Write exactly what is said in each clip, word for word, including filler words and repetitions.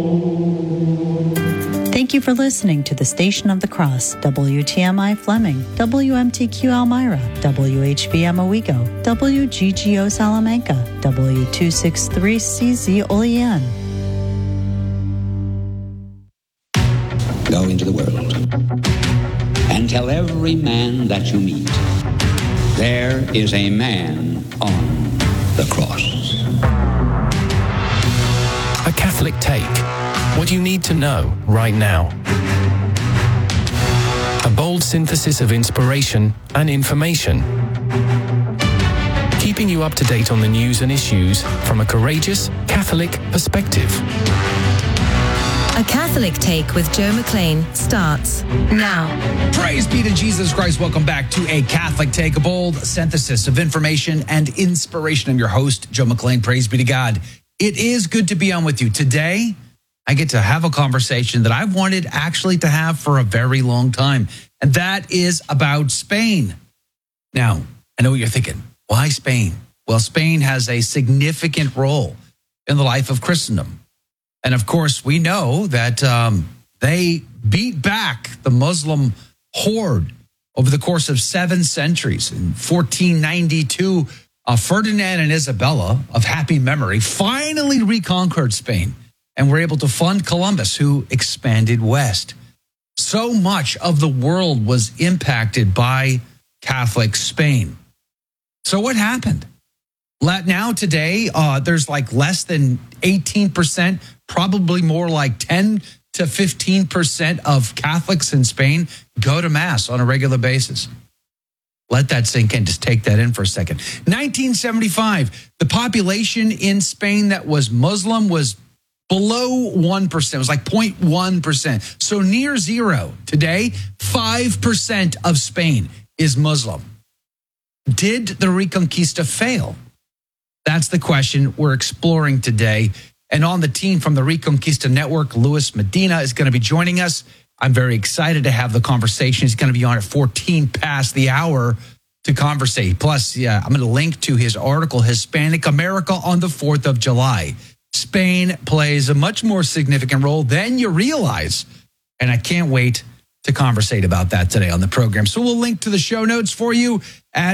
Thank you for listening to the Station of the Cross, W T M I Fleming, W M T Q Elmira, W H V M Owego, W G G O Salamanca, W two sixty-three C Z Olean. Go into the world and tell every man that you meet, there is a man on the cross. A Catholic Take. What you need to know right now. A bold synthesis of inspiration and information. Keeping you up to date on the news and issues from a courageous Catholic perspective. A Catholic Take with Joe McLean starts now. Praise be to Jesus Christ. Welcome back to A Catholic Take, a bold synthesis of information and inspiration. I'm your host, Joe McLean. Praise be to God. It is good to be on with you. Today, I get to have a conversation that I've wanted actually to have for a very long time, and that is about Spain. Now, I know what you're thinking. Why Spain? Well, Spain has a significant role in the life of Christendom. And of course, we know that um, they beat back the Muslim horde over the course of seven centuries. In fourteen ninety-two, uh, Ferdinand and Isabella of happy memory finally reconquered Spain and were able to fund Columbus, who expanded west. So much of the world was impacted by Catholic Spain. So what happened? Now today, uh, there's like less than eighteen percent, probably more like ten to fifteen percent of Catholics in Spain go to Mass on a regular basis. Let that sink in. Just take that in for a second. nineteen seventy-five, the population in Spain that was Muslim was below one percent. It was like zero point one percent. So near zero. Today, five percent of Spain is Muslim. Did the Reconquista fail? That's the question we're exploring today. And on the team from the Reconquista Network, Luis Medina is going to be joining us. I'm very excited to have the conversation. He's going to be on at fourteen past the hour to conversate. Plus, yeah, I'm going to link to his article, Hispanic America on the fourth of July. Spain plays a much more significant role than you realize. And I can't wait to conversate about that today on the program. So we'll link to the show notes for you at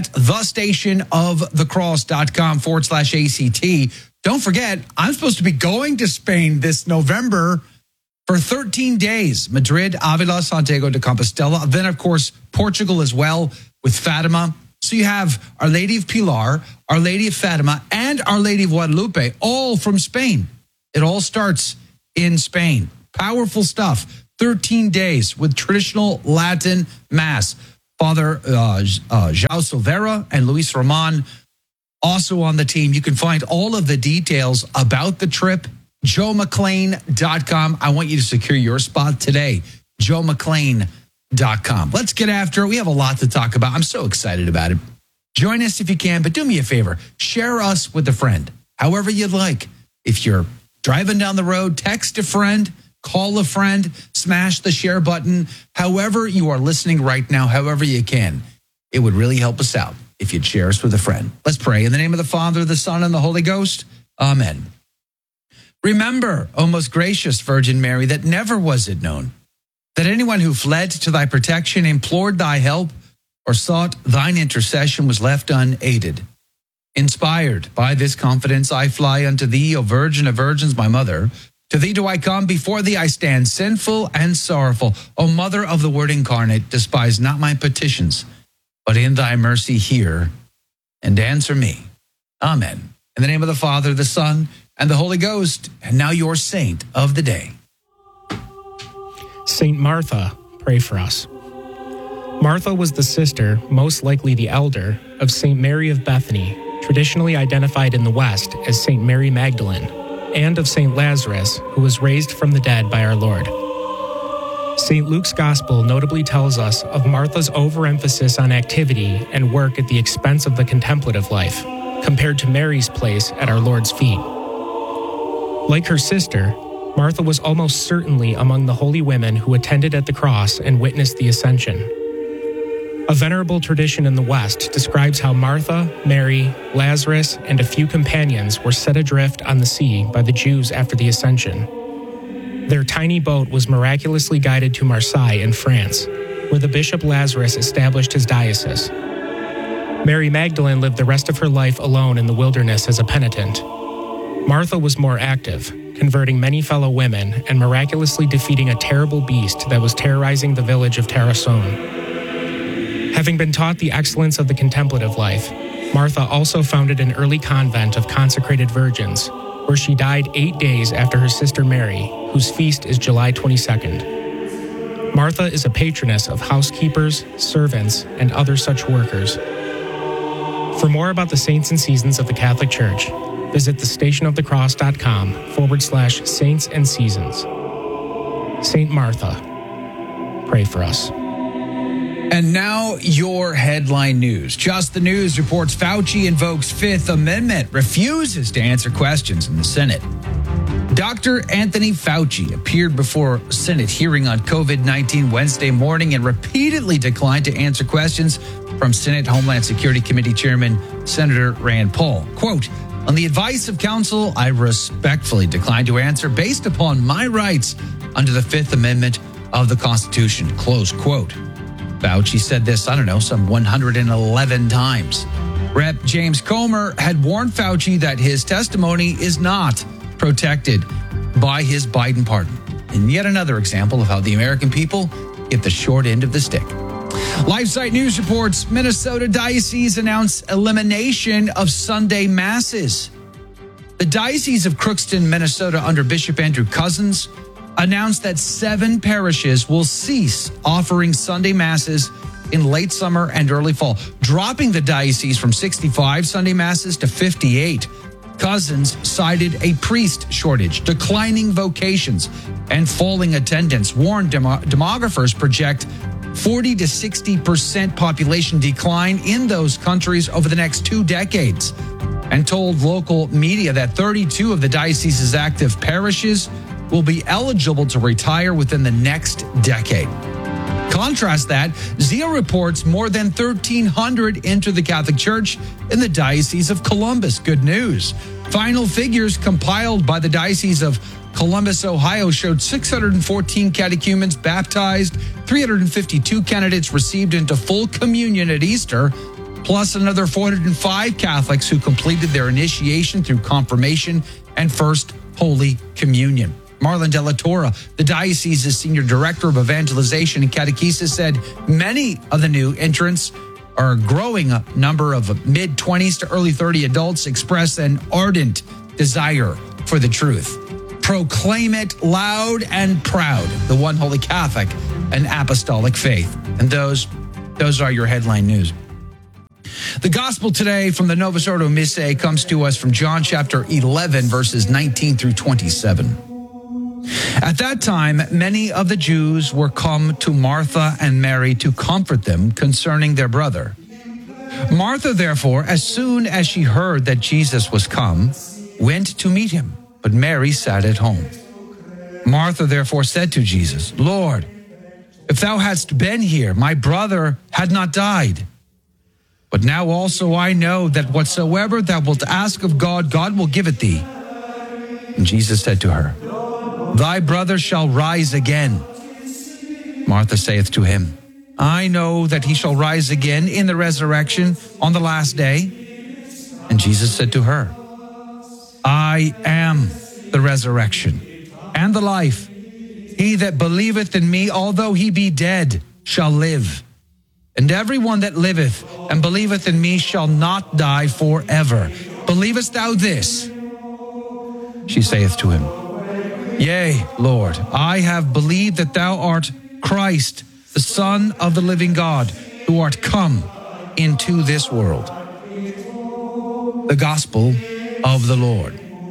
thestationofthecross.com forward slash ACT. Don't forget, I'm supposed to be going to Spain this November for thirteen days. Madrid, Avila, Santiago de Compostela. Then, of course, Portugal as well with Fatima. So you have Our Lady of Pilar, Our Lady of Fatima, and Our Lady of Guadalupe, all from Spain. It all starts in Spain. Powerful stuff. thirteen days with traditional Latin Mass. Father uh, uh, João Silveira and Luis Roman also on the team. You can find all of the details about the trip, joe mclean dot com. I want you to secure your spot today, joe mclean dot com. Let's get after it. We have a lot to talk about. I'm so excited about it. Join us if you can, but do me a favor. Share us with a friend, however you'd like. If you're driving down the road, text a friend, call a friend, smash the share button. However you are listening right now, however you can, it would really help us out if you'd share us with a friend. Let's pray. In the name of the Father, the Son, and the Holy Ghost. Amen. Remember, O most gracious Virgin Mary, that never was it known that anyone who fled to thy protection, implored thy help, or sought thine intercession was left unaided. Inspired by this confidence, I fly unto thee, O Virgin of Virgins, my mother. To thee do I come, before thee I stand, sinful and sorrowful. O Mother of the Word incarnate, despise not my petitions, but in thy mercy hear and answer me. Amen. In the name of the Father, the Son, and the Holy Ghost, and now your saint of the day. Saint Martha, pray for us. Martha was the sister, most likely the elder, of Saint Mary of Bethany, traditionally identified in the West as Saint Mary Magdalene, and of Saint Lazarus, who was raised from the dead by our Lord. Saint Luke's Gospel notably tells us of Martha's overemphasis on activity and work at the expense of the contemplative life, compared to Mary's place at our Lord's feet. Like her sister, Martha was almost certainly among the holy women who attended at the cross and witnessed the Ascension. A venerable tradition in the West describes how Martha, Mary, Lazarus, and a few companions were set adrift on the sea by the Jews after the Ascension. Their tiny boat was miraculously guided to Marseille in France, where the Bishop Lazarus established his diocese. Mary Magdalene lived the rest of her life alone in the wilderness as a penitent. Martha was more active, converting many fellow women and miraculously defeating a terrible beast that was terrorizing the village of Tarascon. Having been taught the excellence of the contemplative life, Martha also founded an early convent of consecrated virgins, where she died eight days after her sister Mary, whose feast is July twenty-second. Martha is a patroness of housekeepers, servants, and other such workers. For more about the saints and seasons of the Catholic Church, visit thestationofthecross.com forward slash saints and seasons. Saint Martha, pray for us. And now your headline news. Just the News reports Fauci invokes Fifth Amendment, refuses to answer questions in the Senate. Doctor Anthony Fauci appeared before Senate hearing on COVID nineteen Wednesday morning and repeatedly declined to answer questions from Senate Homeland Security Committee Chairman Senator Rand Paul. Quote, "On the advice of counsel, I respectfully decline to answer based upon my rights under the Fifth Amendment of the Constitution." Close quote. Fauci said this, I don't know, some one hundred eleven times. Representative James Comer had warned Fauci that his testimony is not protected by his Biden pardon. And yet another example of how the American people get the short end of the stick. LifeSite News reports Minnesota Diocese announced elimination of Sunday Masses. The Diocese of Crookston, Minnesota, under Bishop Andrew Cousins, announced that seven parishes will cease offering Sunday Masses in late summer and early fall, dropping the diocese from sixty-five Sunday Masses to fifty-eight. Cousins cited a priest shortage, declining vocations, and falling attendance. Warned demo- demographers project forty to sixty percent population decline in those countries over the next two decades, and told local media that thirty-two of the diocese's active parishes will be eligible to retire within the next decade. Contrast that, Zia reports more than thirteen hundred enter the Catholic Church in the Diocese of Columbus. Good news. Final figures compiled by the Diocese of Columbus, Ohio, showed six hundred fourteen catechumens baptized, three hundred fifty-two candidates received into full communion at Easter, plus another four hundred five Catholics who completed their initiation through confirmation and First Holy Communion. Marlon De La Torre, the diocese's senior director of evangelization and catechesis, said many of the new entrants are a growing number of mid-twenties to early thirty adults express an ardent desire for the truth. Proclaim it loud and proud, the one holy Catholic and apostolic faith. And those, those are your headline news. The gospel today from the Novus Ordo Missae comes to us from John chapter eleven, verses nineteen through twenty-seven. At that time, many of the Jews were come to Martha and Mary to comfort them concerning their brother. Martha, therefore, as soon as she heard that Jesus was come, went to meet him, but Mary sat at home. Martha, therefore, said to Jesus, Lord, if thou hadst been here, my brother had not died. But now also I know that whatsoever thou wilt ask of God, God will give it thee. And Jesus said to her, Thy brother shall rise again. Martha saith to him, I know that he shall rise again in the resurrection on the last day. And Jesus said to her, I am the resurrection and the life. He that believeth in me, although he be dead, shall live. And everyone that liveth and believeth in me shall not die forever. Believest thou this? She saith to him, Yea, Lord, I have believed that thou art Christ, the Son of the living God, who art come into this world. The Gospel of the Lord.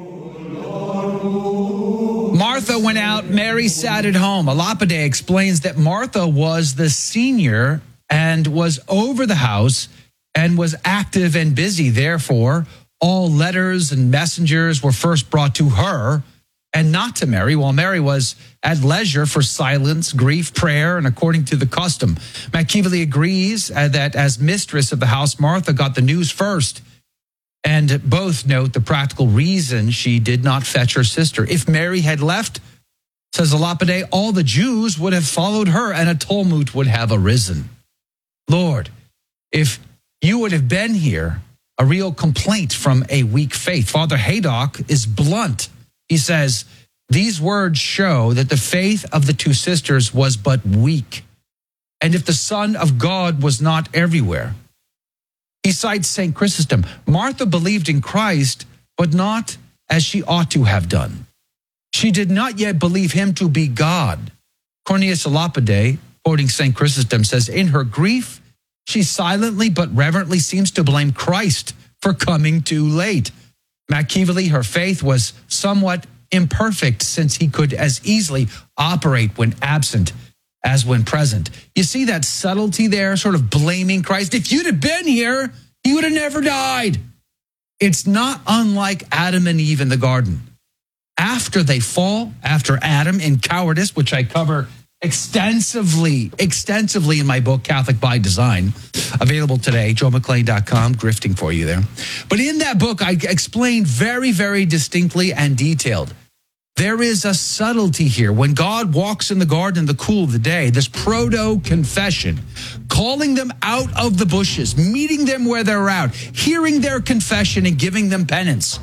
Martha went out, Mary sat at home. Alapide explains that Martha was the senior and was over the house and was active and busy. Therefore, all letters and messengers were first brought to her and not to Mary, while Mary was at leisure for silence, grief, prayer, and according to the custom. McKeevely agrees that as mistress of the house, Martha got the news first. And both note the practical reason she did not fetch her sister. If Mary had left Says a Lapide, all the Jews would have followed her and a tumult would have arisen. Lord, if you would have been here, a real complaint from a weak faith. Father Haydock is blunt. He says, these words show that the faith of the two sisters was but weak. And if the Son of God was not everywhere. He cites Saint Chrysostom. Martha believed in Christ, but not as she ought to have done. She did not yet believe him to be God. Cornelius a Lapide, quoting Saint Chrysostom, says, in her grief, she silently but reverently seems to blame Christ for coming too late. Machiavelli, her faith was somewhat imperfect since he could as easily operate when absent as when present. You see that subtlety there, sort of blaming Christ. If you'd have been here, he would have never died. It's not unlike Adam and Eve in the garden. After they fall, after Adam in cowardice, which I cover extensively, extensively in my book, Catholic by Design, available today, joe mcclain dot com, grifting for you there. But in that book, I explain very, very distinctly and detailed. There is a subtlety here. When God walks in the garden in the cool of the day, this proto-confession, calling them out of the bushes, meeting them where they're at, hearing their confession and giving them penance.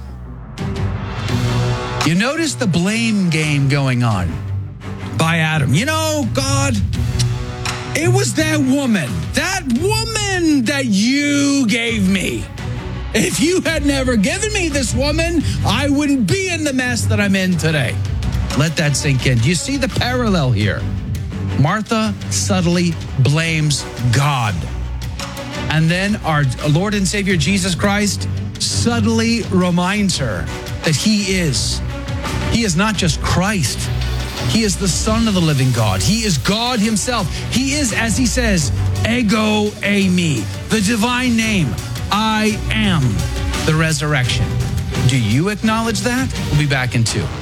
You notice the blame game going on by Adam. You know, God, it was that woman, that woman that you gave me. If you had never given me this woman, I wouldn't be in the mess that I'm in today. Let that sink in. Do you see the parallel here? Martha subtly blames God. And then our Lord and Savior Jesus Christ subtly reminds her that he is. He is not just Christ. He is the Son of the living God. He is God himself. He is, as he says, ego eimi, the divine name. I am the resurrection. Do you acknowledge that? We'll be back in two.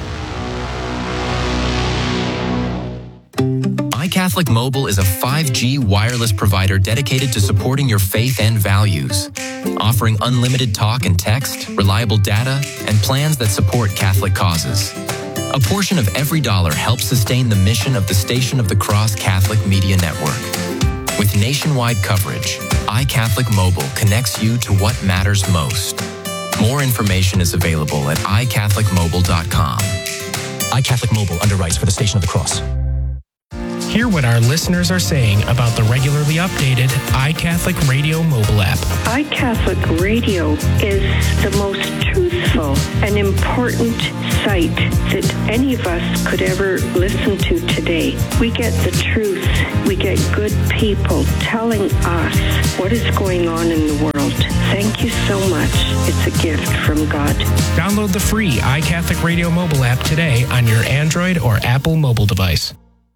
iCatholic Mobile is a five G wireless provider dedicated to supporting your faith and values, offering unlimited talk and text, reliable data, and plans that support Catholic causes. A portion of every dollar helps sustain the mission of the Station of the Cross Catholic Media Network. With nationwide coverage, iCatholic Mobile connects you to what matters most. More information is available at i catholic mobile dot com. iCatholic Mobile underwrites for the Station of the Cross. Hear what our listeners are saying about the regularly updated iCatholic Radio mobile app. iCatholic Radio is the most truthful and important site that any of us could ever listen to today. We get the truth. We get good people telling us what is going on in the world. Thank you so much. It's a gift from God. Download the free iCatholic Radio mobile app today on your Android or Apple mobile device.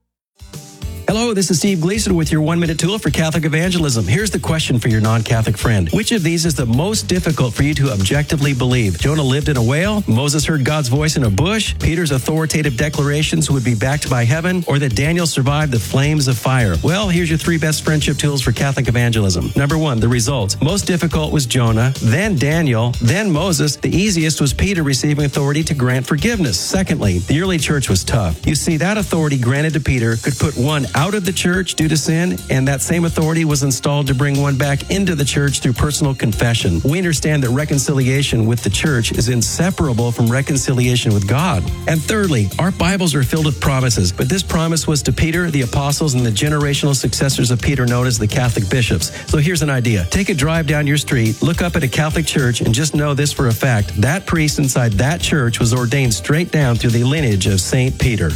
Hello, this is Steve Gleason with your one-minute tool for Catholic evangelism. Here's the question for your non-Catholic friend. Which of these is the most difficult for you to objectively believe? Jonah lived in a whale? Moses heard God's voice in a bush? Peter's authoritative declarations would be backed by heaven? Or that Daniel survived the flames of fire? Well, here's your three best friendship tools for Catholic evangelism. Number one, the results. Most difficult was Jonah, then Daniel, then Moses. The easiest was Peter receiving authority to grant forgiveness. Secondly, the early church was tough. You see, that authority granted to Peter could put one out of the church due to sin, and that same authority was installed to bring one back into the church through personal confession. We understand that reconciliation with the church is inseparable from reconciliation with God. And thirdly, our Bibles are filled with promises, but this promise was to Peter, the apostles, and the generational successors of Peter known as the Catholic bishops. So here's an idea. Take a drive down your street, look up at a Catholic church, and just know this for a fact. That priest inside that church was ordained straight down through the lineage of Saint Peter.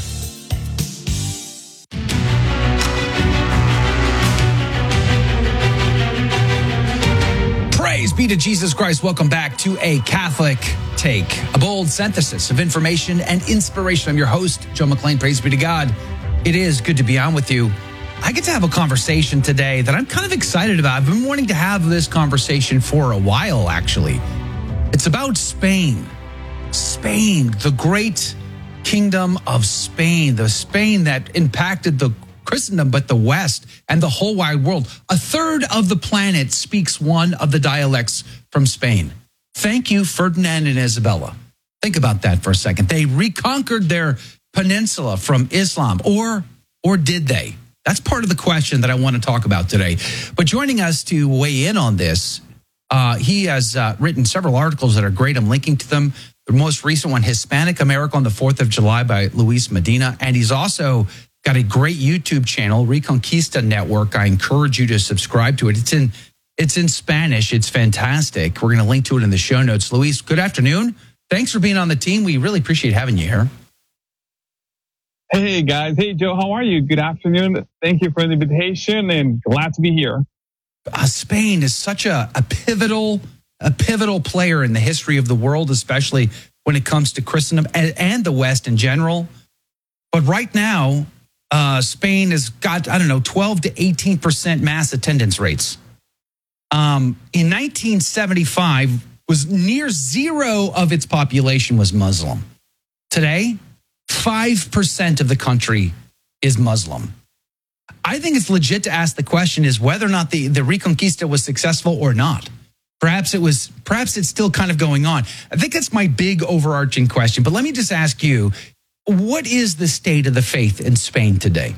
Praise be to Jesus Christ. Welcome back to A Catholic Take, a bold synthesis of information and inspiration. I'm your host, Joe McClain. Praise be to God. It is good to be on with you. I get to have a conversation today that I'm kind of excited about. I've been wanting to have this conversation for a while, actually. It's about Spain. Spain, the great kingdom of Spain, the Spain that impacted the Christendom, but the West and the whole wide world. A third of the planet speaks one of the dialects from Spain. Thank you, Ferdinand and Isabella. Think about that for a second. They reconquered their peninsula from Islam, or or did they? That's part of the question that I want to talk about today. But joining us to weigh in on this, uh, he has uh, written several articles that are great. I'm linking to them. The most recent one, Hispanic America on the fourth of July by Luis Medina. And he's also got a great YouTube channel, Reconquista Network. I encourage you to subscribe to it. It's in it's in Spanish. It's fantastic. We're going to link to it in the show notes. Luis, good afternoon. Thanks for being on the team. We really appreciate having you here. Hey, guys. Hey, Joe. How are you? Good afternoon. Thank you for the invitation and glad to be here. Uh, Spain is such a, a pivotal a pivotal player in the history of the world, especially when it comes to Christendom and, and the West in general. But right now, uh, Spain has got, I don't know, twelve to eighteen percent mass attendance rates. Um, in nineteen seventy-five, was near zero of its population was Muslim. Today, five percent of the country is Muslim. I think it's legit to ask the question is whether or not the, the Reconquista was successful or not. Perhaps it was, perhaps it's still kind of going on. I think that's my big overarching question. But let me just ask you, what is the state of the faith in Spain today?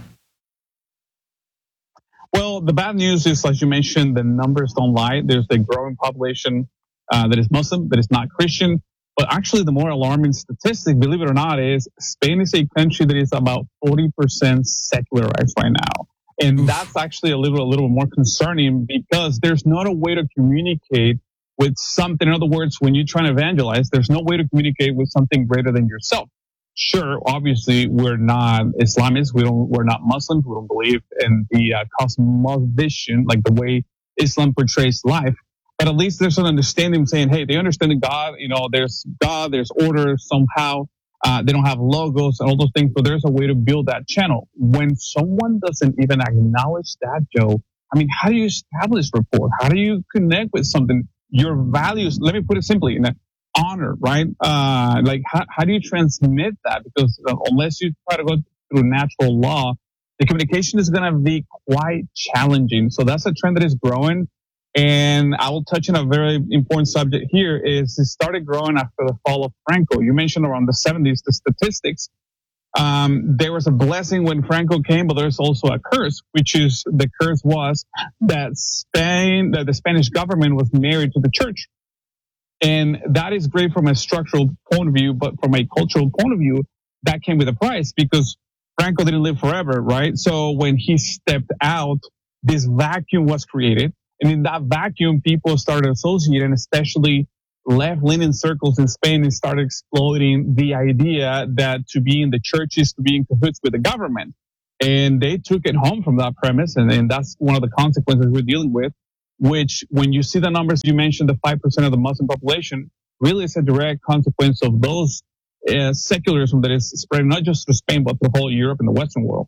Well, the bad news is, as you mentioned, the numbers don't lie. There's a growing population uh, that is Muslim, that is not Christian. But actually, the more alarming statistic, believe it or not, is Spain is a country that is about forty percent secularized right now. And that's actually a little, a little more concerning because there's not a way to communicate with something. In other words, when you're trying to evangelize, there's no way to communicate with something greater than yourself. Sure, obviously, we're not Islamists. We don't, we're not Muslims. We don't believe in the uh, cosmovision, like the way Islam portrays life. But at least there's an understanding saying, hey, they understand God, you know, there's God, there's order somehow. Uh, they don't have logos and all those things, but there's a way to build that channel. When someone doesn't even acknowledge that, Joe, I mean, how do you establish rapport? How do you connect with something? Your values, let me put it simply, in honor, right? Uh, like, how, how do you transmit that? Because uh, unless you try to go through natural law, the communication is going to be quite challenging. So that's a trend that is growing. And I will touch on a very important subject here is it started growing after the fall of Franco. You mentioned around the seventies, the statistics. Um, there was a blessing when Franco came, but there's also a curse, which is the curse was that Spain, that the Spanish government was married to the church. And that is great from a structural point of view, but from a cultural point of view, that came with a price because Franco didn't live forever, right? So when he stepped out, this vacuum was created. And in that vacuum, people started associating, especially left-leaning circles in Spain, and started exploiting the idea that to be in the church is to be in cahoots with the government. And they took it home from that premise, and, and that's one of the consequences we're dealing with, which when you see the numbers you mentioned, the five percent of the Muslim population, really is a direct consequence of those uh, secularism that is spreading not just to Spain, but to the whole Europe and the Western world.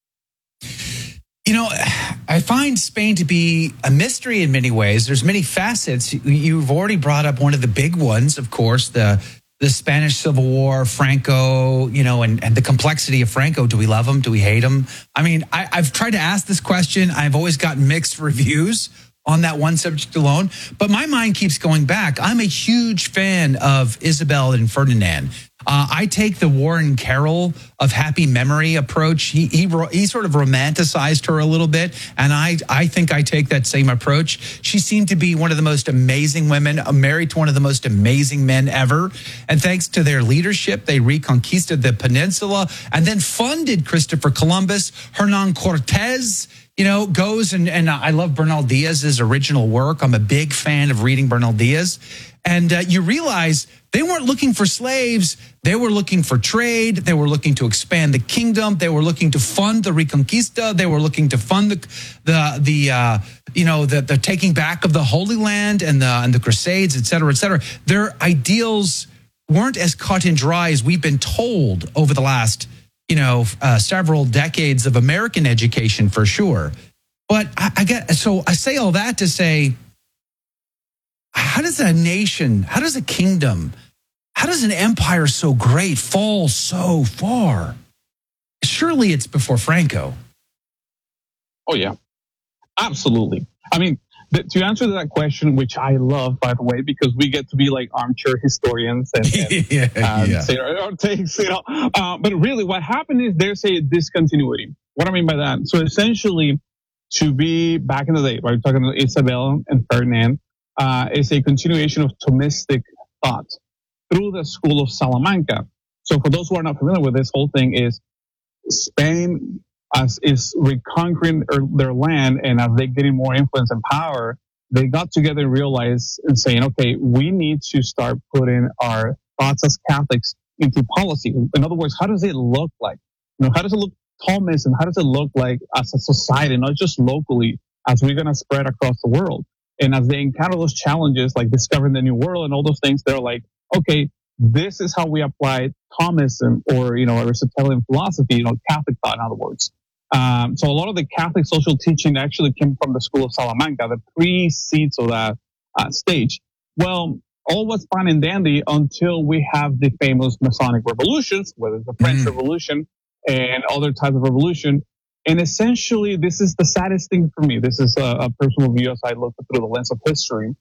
You know, I find Spain to be a mystery in many ways. There's many facets. You've already brought up one of the big ones, of course, the the Spanish Civil War, Franco, you know, and, and the complexity of Franco. Do we love him? Do we hate him? I mean, I, I've tried to ask this question. I've always gotten mixed reviews on that one subject alone. But my mind keeps going back. I'm a huge fan of Isabel and Ferdinand. Uh, I take the Warren Carroll of happy memory approach. He, he he sort of romanticized her a little bit, and I I think I take that same approach. She seemed to be one of the most amazing women, married to one of the most amazing men ever. And thanks to their leadership, they reconquisted the peninsula and then funded Christopher Columbus. Hernan Cortez, you know, goes and, and I love Bernal Diaz's original work. I'm a big fan of reading Bernal Diaz. And uh, you realize they weren't looking for slaves. They were looking for trade. They were looking to expand the kingdom. They were looking to fund the Reconquista. They were looking to fund the, the, the uh, you know, the, the taking back of the Holy Land and the, and the Crusades, et cetera, et cetera. Their ideals weren't as cut and dry as we've been told over the last, you know, uh, several decades of American education, for sure. But I, I get, so I say all that to say, how does a nation, how does a kingdom, how does an empire so great fall so far? Surely it's before Franco. Oh, yeah, absolutely. I mean, th- to answer that question, which I love, by the way, because we get to be like armchair historians and, and yeah, uh, yeah. say our, our takes, you know. Uh, but really, what happened is there's a discontinuity. What I mean by that, so essentially, to be back in the day, right? We're talking about Isabel and Ferdinand, uh, is a continuation of Thomistic thought through the school of Salamanca. So for those who are not familiar with this whole thing, is Spain as is reconquering their land, and as they're getting more influence and power, they got together and realized and saying, okay, we need to start putting our thoughts as Catholics into policy. In other words, how does it look like? You know, how does it look Thomism? How does it look like as a society, not just locally, as we're going to spread across the world? And as they encounter those challenges, like discovering the new world and all those things, they're like, okay, this is how we apply Thomism, or, you know, Aristotelian philosophy, you know, Catholic thought, in other words. Um, so a lot of the Catholic social teaching actually came from the school of Salamanca, that precedes of that uh, stage. Well, all was fine and dandy until we have the famous Masonic revolutions, whether it's the French mm. Revolution and other types of revolution. And essentially, this is the saddest thing for me. This is a, a personal view as I look through the lens of history.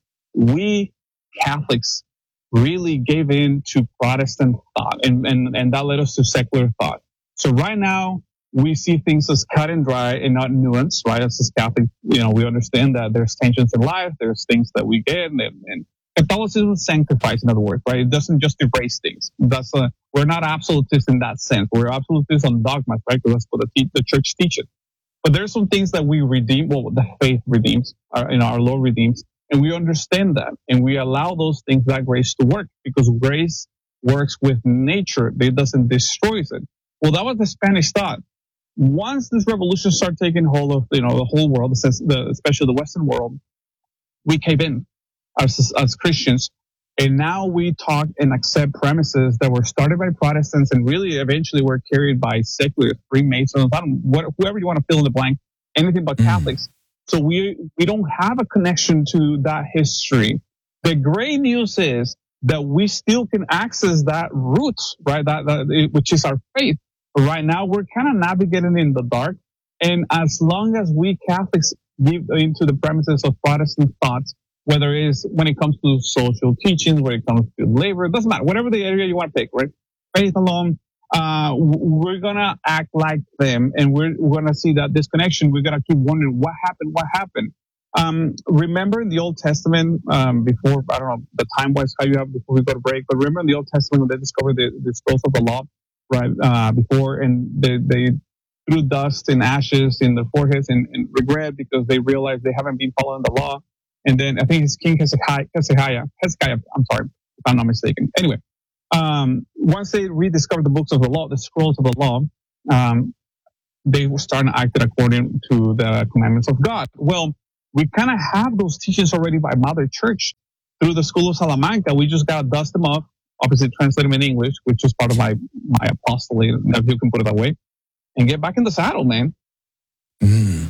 We Catholics really gave in to Protestant thought, and, and, and that led us to secular thought. So right now, we see things as cut and dry and not nuanced, right? As a Catholic, you know, we understand that there's tensions in life, there's things that we get, and, and Catholicism sanctifies, in other words, right? It doesn't just erase things. That's a, we're not absolutists in that sense. We're absolutists on dogmas, right? Because that's what the, te- the church teaches. But there's some things that we redeem, well, the faith redeems, our, you know, our Lord redeems, and we understand that, and we allow those things, that grace, to work, because grace works with nature. It doesn't destroy it. Well, that was the Spanish thought. Once this revolution started taking hold of, you know, the whole world, especially the Western world, we came in as, as Christians, and now we talk and accept premises that were started by Protestants and really eventually were carried by secular Freemasons, I don't, what, whoever you want to fill in the blank, anything but mm. Catholics. So we we don't have a connection to that history. The great news is that we still can access that root, right? That, that which is our faith. But right now, we're kind of navigating in the dark. And as long as we Catholics give into the premises of Protestant thoughts, whether it is when it comes to social teachings, when it comes to labor, it doesn't matter. Whatever the area you want to pick, right? Faith alone, uh, we're going to act like them, and we're, we're going to see that disconnection. We're going to keep wondering what happened, what happened. Um, remember in the Old Testament, um, before, I don't know, the time-wise, how you have before we go to break, but remember in the Old Testament when they discovered the, the scrolls of the law, right, uh, before, and they, they threw dust and ashes in their foreheads and, and regret because they realized they haven't been following the law. And then I think it's King Hezekiah, Hezekiah, Hezekiah, I'm sorry, if I'm not mistaken. Anyway, um, once they rediscovered the books of the law, the scrolls of the law, um, they were starting to act according to the commandments of God. Well, we kind of have those teachings already by Mother Church through the School of Salamanca. We just got to dust them off, obviously translate them in English, which is part of my, my apostolate, if you can put it that way, and get back in the saddle, man. Mm.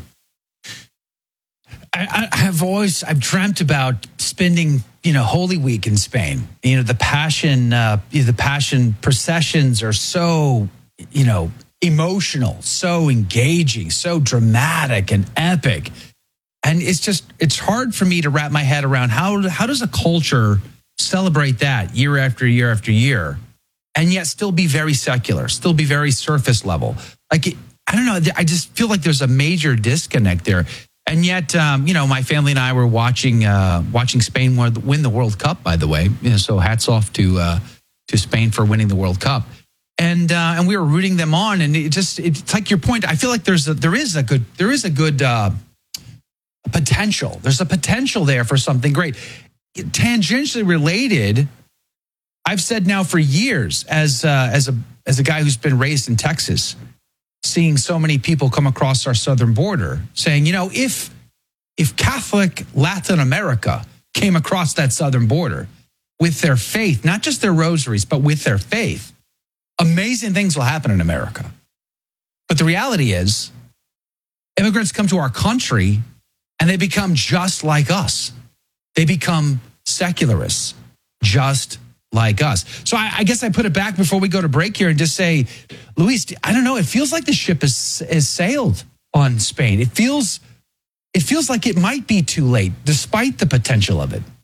I, I have always, I've dreamt about spending, you know, Holy Week in Spain. You know, the Passion, uh, the Passion processions are so, you know, emotional, so engaging, so dramatic and epic. And it's just, it's hard for me to wrap my head around how, how does a culture celebrate that year after year after year and yet still be very secular, still be very surface level. Like, I don't know, I just feel like there's a major disconnect there. And yet, um, you know, my family and I were watching uh, watching Spain win the World Cup, by the way. You know, so hats off to uh, to Spain for winning the World Cup. And uh, and we were rooting them on. And it just, it's like your point. I feel like there's a, there is a good, there is a good uh, potential. There's a potential there for something great. Tangentially related, I've said now for years, as uh, as a as a guy who's been raised in Texas, seeing so many people come across our southern border saying, you know, if if Catholic Latin America came across that southern border with their faith, not just their rosaries, but with their faith, amazing things will happen in America. But the reality is, immigrants come to our country and they become just like us. They become secularists, just like us. So I, I guess I put it back before we go to break here and just say, Luis, I don't know, it feels like the ship is, is sailed on Spain. It feels it feels like it might be too late, despite the potential of it.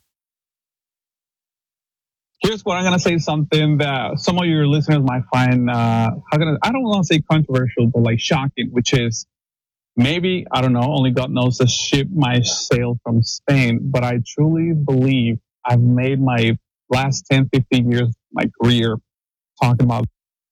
Here's what I'm going to say, something that some of your listeners might find, uh, how can I, I don't want to say controversial, but like shocking, which is maybe, I don't know, only God knows the ship might sail from Spain, but I truly believe I've made my last ten, fifteen years, my career, talking about.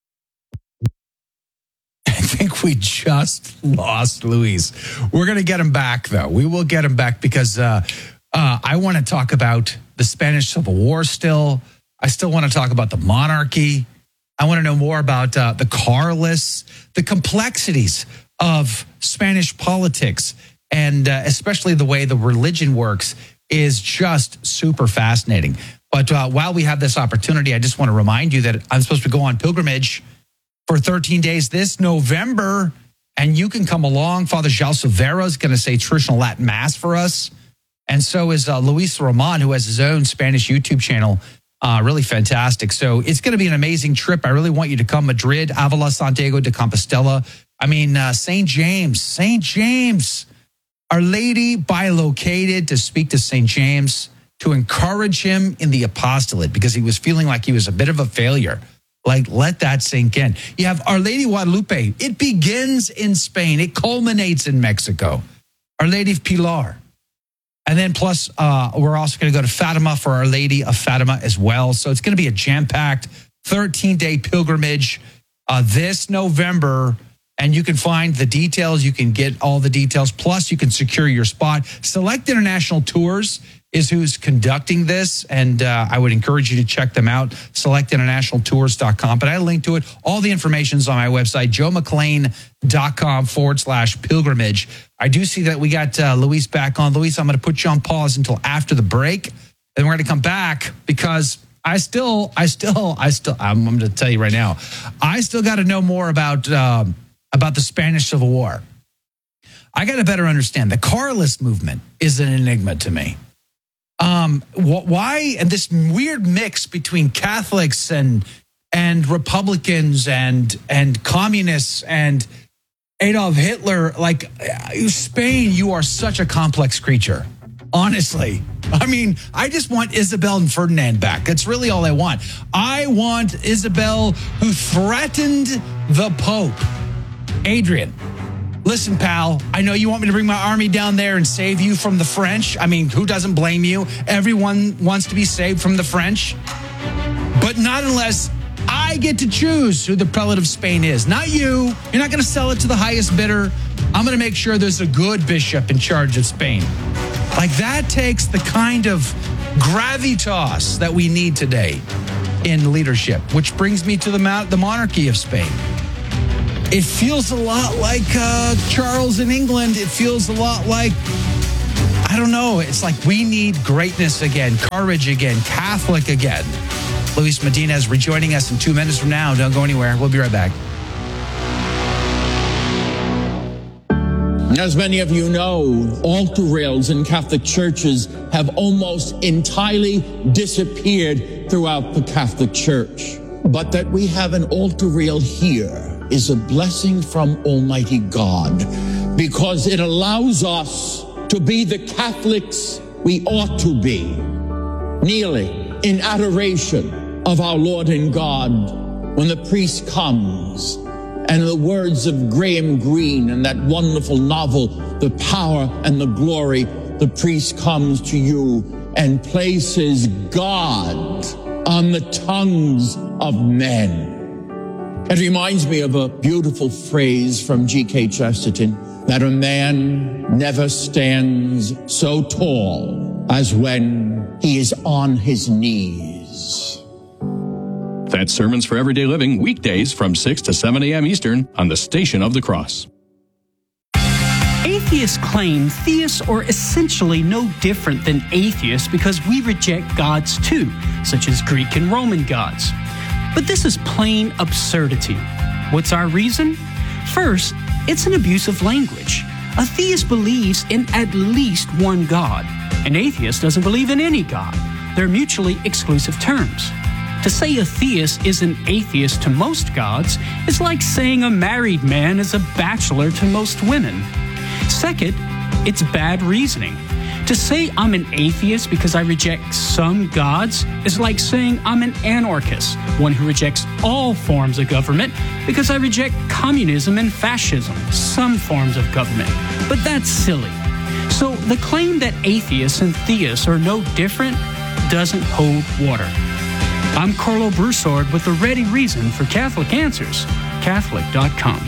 I think we just lost Luis. We're going to get him back, though. We will get him back because uh, uh, I want to talk about the Spanish Civil War still. I still want to talk about the monarchy. I want to know more about uh, the Carlists, the complexities of Spanish politics, and uh, especially the way the religion works is just super fascinating. But uh, while we have this opportunity, I just want to remind you that I'm supposed to go on pilgrimage for thirteen days this November, and you can come along. Father João Silveira is going to say traditional Latin Mass for us, and so is uh, Luis Roman, who has his own Spanish YouTube channel. Uh, really fantastic. So it's going to be an amazing trip. I really want you to come. Madrid, Avila, Santiago de Compostela. I mean, uh, Saint James, Saint James, Our Lady bilocated to speak to Saint James, to encourage him in the apostolate because he was feeling like he was a bit of a failure. Like, let that sink in. You have Our Lady Guadalupe. It begins in Spain. It culminates in Mexico. Our Lady of Pilar. And then plus, uh, we're also going to go to Fatima for Our Lady of Fatima as well. So it's going to be a jam-packed thirteen-day pilgrimage uh, this November. And you can find the details. You can get all the details. Plus, you can secure your spot. Select International Tours is who's conducting this. And uh, I would encourage you to check them out, select international tours dot com. But I link to it. All the information's on my website, joe mcclain.com forward slash pilgrimage. I do see that we got uh, Luis back on. Luis, I'm going to put you on pause until after the break. Then we're going to come back because I still, I still, I still, I'm, I'm going to tell you right now, I still got to know more about, um, about the Spanish Civil War. I got to better understand. The Carlist movement is an enigma to me. Um, wh- why? And this weird mix between Catholics and and Republicans and and communists and Adolf Hitler. Like, Spain, you are such a complex creature. Honestly, I mean, I just want Isabel and Ferdinand back. That's really all I want. I want Isabel, who threatened the Pope. Adrian, listen, pal, I know you want me to bring my army down there and save you from the French. I mean, who doesn't blame you? Everyone wants to be saved from the French. But not unless I get to choose who the prelate of Spain is. Not you. You're not going to sell it to the highest bidder. I'm going to make sure there's a good bishop in charge of Spain. Like, that takes the kind of gravitas that we need today in leadership, which brings me to the, the monarchy of Spain. It feels a lot like uh, Charles in England. It feels a lot like, I don't know, it's like we need greatness again, courage again, Catholic again. Luis Medina is rejoining us in two minutes from now. Don't go anywhere. We'll be right back. As many of you know, altar rails in Catholic churches have almost entirely disappeared throughout the Catholic Church. But that we have an altar rail here is a blessing from Almighty God, because it allows us to be the Catholics we ought to be, kneeling in adoration of our Lord and God when the priest comes. And the words of Graham Greene in that wonderful novel, The Power and the Glory, the priest comes to you and places God on the tongues of men. It reminds me of a beautiful phrase from G K Chesterton, that a man never stands so tall as when he is on his knees. That's Sermons for Everyday Living, weekdays from six to seven a.m. Eastern on the Station of the Cross. Atheists claim theists are essentially no different than atheists because we reject gods too, such as Greek and Roman gods. But this is plain absurdity. What's our reason? First, it's an abuse of language. A theist believes in at least one God. An atheist doesn't believe in any God. They're mutually exclusive terms. To say a theist is an atheist to most gods is like saying a married man is a bachelor to most women. Second, It's bad reasoning. To say I'm an atheist because I reject some gods is like saying I'm an anarchist, one who rejects all forms of government because I reject communism and fascism, some forms of government. But that's silly. So the claim that atheists and theists are no different doesn't hold water. I'm Carlo Broussard with the ready reason for Catholic Answers, Catholic dot com.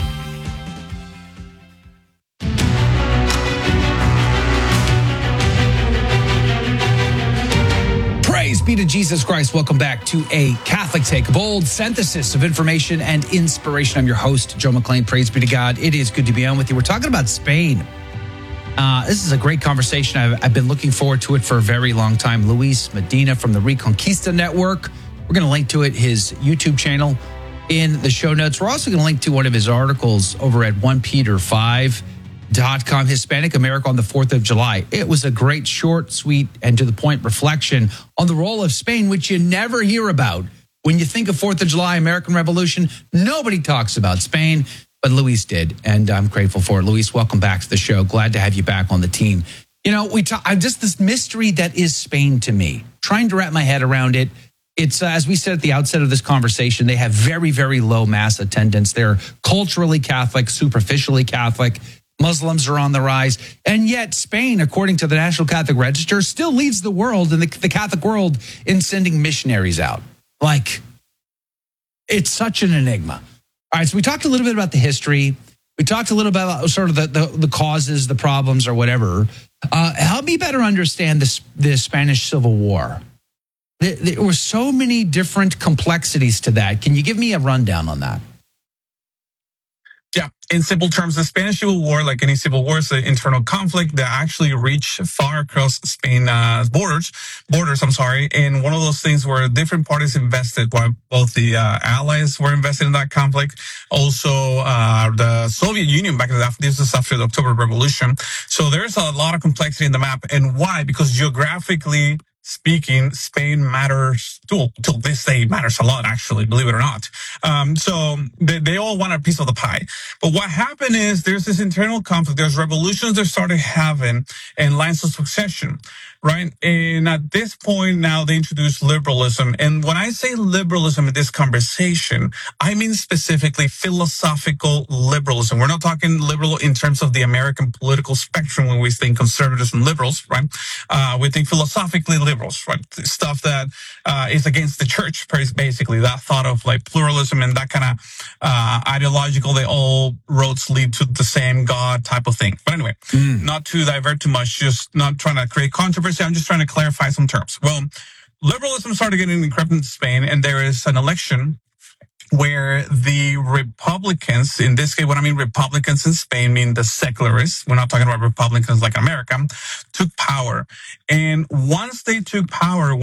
Praise be to Jesus Christ. Welcome back to a Catholic Take, a bold synthesis of information and inspiration. I'm your host, Joe McClain. Praise be to God. It is good to be on with you. We're talking about Spain. Uh, this is a great conversation. I've, I've been looking forward to it for a very long time. Luis Medina from the Reconquista Network. We're going to link to it, his YouTube channel, in the show notes. We're also going to link to one of his articles over at First Peter five dot com, Hispanic America on the fourth of July. It was a great, short, sweet, and to the point reflection on the role of Spain, which you never hear about. When you think of fourth of July, American Revolution, nobody talks about Spain, but Luis did, and I'm grateful for it. Luis, welcome back to the show. Glad to have you back on the team. You know, we talk, I'm just this mystery that is Spain to me, trying to wrap my head around it. It's, uh, as we said at the outset of this conversation, they have very, very low mass attendance. They're culturally Catholic, superficially Catholic. Muslims are on the rise. And yet Spain, according to the National Catholic Register, still leads the world and the, the Catholic world in sending missionaries out. Like, it's such an enigma. All right, so we talked a little bit about the history. We talked a little bit about sort of the, the, the causes, the problems, or whatever. Uh, help me better understand this, the Spanish Civil War. There, there were so many different complexities to that. Can you give me a rundown on that? Yeah, in simple terms, the Spanish Civil War, like any civil war, is an internal conflict that actually reached far across Spain's uh, borders. Borders, I'm sorry. And one of those things where different parties invested, while both the uh, Allies were invested in that conflict, also uh, the Soviet Union back in the this was after the October Revolution. So there's a lot of complexity in the map. And why? Because geographically speaking, Spain matters, till, till this day matters a lot, actually, believe it or not. Um, so they, they all want a piece of the pie. But what happened is there's this internal conflict. There's revolutions that started having and lines of succession, right? And at this point now they introduce liberalism. And when I say liberalism in this conversation, I mean specifically philosophical liberalism. We're not talking liberal in terms of the American political spectrum when we think conservatives and liberals, right? Uh, we think philosophically liberals, right? Stuff that uh, is against the church, basically. That thought of like pluralism and that kind of uh, ideological, they all roads lead to the same God type of thing. But anyway, mm. not to divert too much, just not trying to create controversy. I'm just trying to clarify some terms. Well, liberalism started getting encrypted in Spain, and there is an election where the Republicans, in this case, what I mean Republicans in Spain mean the secularists, we're not talking about Republicans like America, took power. And once they took power,